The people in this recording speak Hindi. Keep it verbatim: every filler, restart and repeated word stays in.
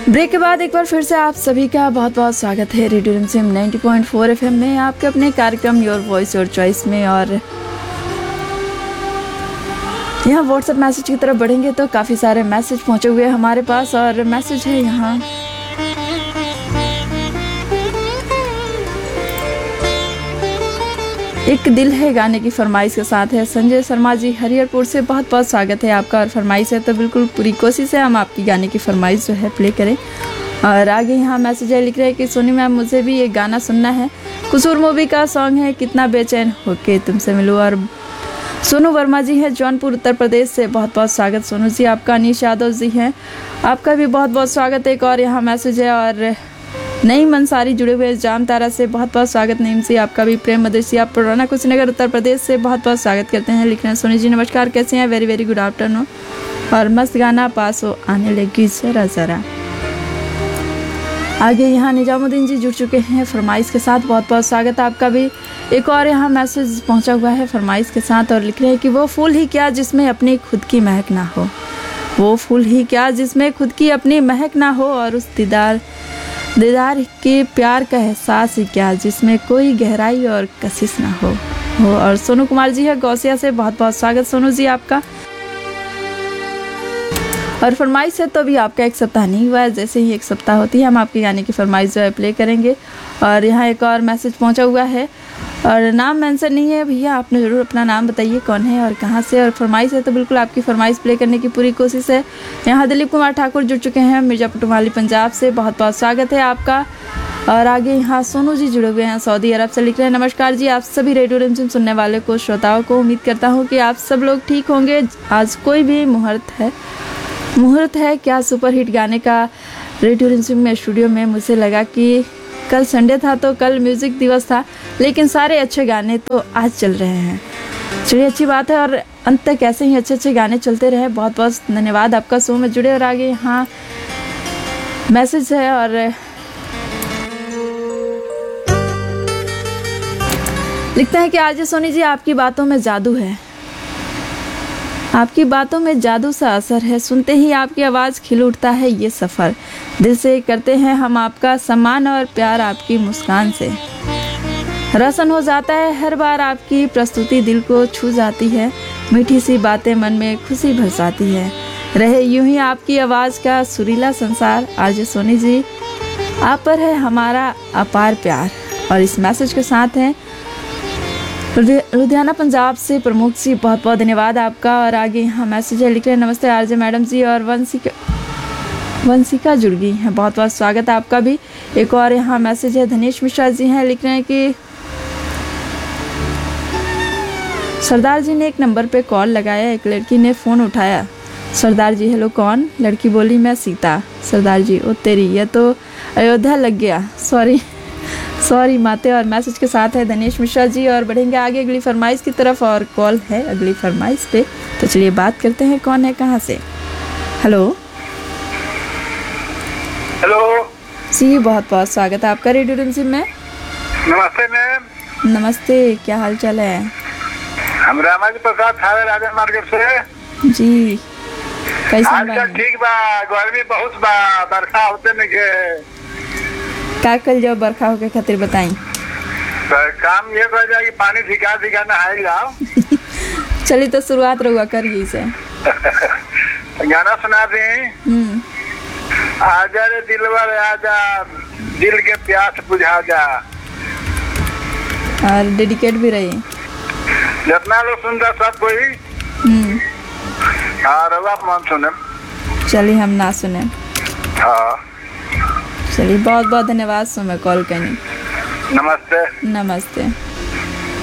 ब्रेक के बाद एक बार फिर से आप सभी का बहुत बहुत स्वागत है रेडियो रिमझिम नब्बे पॉइंट चार एफएम में, आपके अपने कार्यक्रम योर वॉइस योर चॉइस में। और यहाँ व्हाट्सएप मैसेज की तरफ बढ़ेंगे तो काफ़ी सारे मैसेज पहुँचे हुए हैं हमारे पास। और मैसेज है यहाँ, एक दिल है गाने की फरमाइश के साथ है संजय शर्मा जी हरिहरपुर से। बहुत बहुत स्वागत है आपका। और फरमाइश है तो बिल्कुल पूरी कोशिश है हम आपकी गाने की फरमाइश जो है प्ले करें। और आगे यहाँ मैसेज है, लिख रहे हैं कि सोनी मैम मुझे भी एक गाना सुनना है, कसूर मूवी का सॉन्ग है कितना बेचैन होके तुमसे मिलूँ। और सोनू वर्मा जी हैं जौनपुर उत्तर प्रदेश से। बहुत बहुत स्वागत सोनू जी आपका। अनीश यादव जी हैं, आपका भी बहुत बहुत स्वागत है। एक और यहाँ मैसेज है, और नईम अंसारी जुड़े हुए जाम तारा से। बहुत बहुत स्वागत नईम जी आपका भी। प्रेम मदरसी आप पुराना कुशीनगर उत्तर प्रदेश से बहुत बहुत स्वागत करते हैं। लिख रहे हैं सोनी जी नमस्कार, कैसे हैं? Very very good afternoon. और मस्त गाना पास हो आने लगी जरा जरा। आगे यहाँ निजामुद्दीन जी जुड़ चुके हैं फरमाइश के साथ। बहुत बहुत स्वागत आपका भी। एक और यहाँ मैसेज पहुँचा हुआ है फरमाइश के साथ, और लिख रहे हैं कि वो फूल ही क्या जिसमें अपनी खुद की महक ना हो, वो फूल ही क्या जिसमें खुद की अपनी महक ना हो, और उस दीदार दीदार के प्यार का एहसास ही क्या जिसमें कोई गहराई और कशिश ना हो हो। और सोनू कुमार जी है गौसिया से। बहुत बहुत स्वागत सोनू जी आपका। और फरमाइश है तो अभी आपका एक सप्ताह नहीं हुआ है, जैसे ही एक सप्ताह होती है हम आपके गाने की फरमाइश जो है प्ले करेंगे। और यहाँ एक और मैसेज पहुँचा हुआ है, और नाम मेंशन नहीं है भैया, आपने ज़रूर अपना नाम बताइए कौन है और कहाँ से। और फरमाइश है तो बिल्कुल आपकी फरमाइश प्ले करने की पूरी कोशिश है। यहाँ दिलीप कुमार ठाकुर जुड़ चुके हैं मिर्ज़ापुर वाली पंजाब से। बहुत बहुत स्वागत है आपका। और आगे यहाँ सोनू जी जुड़े हुए हैं सऊदी अरब से। लिख रहे हैं नमस्कार जी आप सभी रेडियो रिमझिम सुनने वाले को, श्रोताओं को। उम्मीद करता हूँ कि आप सब लोग ठीक होंगे। आज कोई भी मुहूर्त है मुहूर्त है क्या सुपर हिट गाने का रेडियो रिमझिम में स्टूडियो में। मुझे लगा कि कल संडे था तो कल म्यूज़िक दिवस था, लेकिन सारे अच्छे गाने तो आज चल रहे हैं। चलिए अच्छी बात है, और अंत तक ऐसे ही अच्छे अच्छे गाने चलते रहे। बहुत बहुत धन्यवाद आपका शो में जुड़े। और आगे यहाँ मैसेज है, और लिखते हैं कि आज सोनी जी आपकी बातों में जादू है, आपकी बातों में जादू सा असर है, सुनते ही आपकी आवाज़ खिल उठता है ये सफ़र। दिल से करते हैं हम आपका सम्मान और प्यार आपकी मुस्कान से रोशन हो जाता है हर बार, आपकी प्रस्तुति दिल को छू जाती है, मीठी सी बातें मन में खुशी बरसाती है। रहे यूं ही आपकी आवाज़ का सुरीला संसार, आरजे सोनी जी आप पर है हमारा अपार प्यार। और इस मैसेज के साथ हैं लुधियाना पंजाब से प्रमुख जी। बहुत बहुत धन्यवाद आपका। और आगे यहाँ मैसेज है, लिख रहे हैं नमस्ते आरजे मैडम जी, और वंशिका वंशिका जुड़ गई हैं। बहुत बहुत स्वागत आपका भी। एक और यहाँ मैसेज है, धनेश मिश्रा जी हैं, लिख रहे हैं कि सरदार जी ने एक नंबर पे कॉल लगाया, एक लड़की ने फ़ोन उठाया। सरदार जी हेलो कौन? लड़की बोली मैं सीता। सरदार जी ओ तेरी ये तो अयोध्या लग गया, सॉरी सॉरी माते। और मैसेज के साथ है धनेश मिश्रा जी। और बढ़ेंगे आगे अगली फरमाइश की तरफ, और कॉल है अगली फरमाइश पे, तो चलिए बात करते हैं कौन है कहाँ से। हेलो हेलो जी बहुत बहुत स्वागत है आपका रेडियो रिमझिम में। नमस्ते मैम। नमस्ते, क्या हाल चाल है? हम रामाजी प्रसाद थावे राजन मार्केट से जी। कैसे हाल ठीक बा? गर्मी बहुत बा, बरखा होते नहीं के का कल जो बरखा होके खातिर बताई। काम ये कर जाए कि पानी धिका धिका नहाई जाओ। चलिए तो शुरुआत रहुआ करिए से। गाना सुना दी। आजा रे दिलवर आजा, दिल के प्यास बुझा जा। और डेडिकेट भी रही जितना लोग सुनता सब कोई। हाँ रवा मन सुने। चलिए हम ना सुने। हाँ चलिए बहुत बहुत धन्यवाद सो मैं कॉल करने। नमस्ते। नमस्ते।